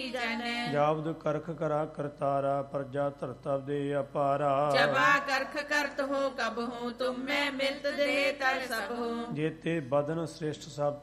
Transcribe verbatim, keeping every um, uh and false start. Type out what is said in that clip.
ਜਾਣੈ। ਜਾਬਦ ਕਰਖ ਕਰਾ ਕਰਤਾਰਾ ਪ੍ਰਜਾ ਧਰਤਵ ਦੇ ਅਪਾਰਾ। ਜਬਾ ਕਰਖ ਕਰਤ ਹੋ ਕਬ ਹੂੰ ਤੁਮ ਮੈਂ ਮਿਲਤ ਦੇ ਤਰ ਸਭ ਹੂੰ। ਜੇਤੇ ਬਦਨ ਸ੍ਰੇਸ਼ਟ ਸਭ